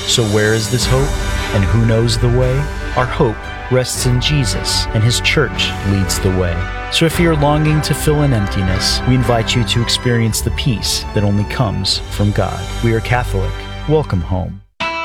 So where is this hope? And who knows the way? Our hope rests in Jesus, and His church leads the way. So if you're longing to fill an emptiness, we invite you to experience the peace that only comes from God. We are Catholic. Welcome home.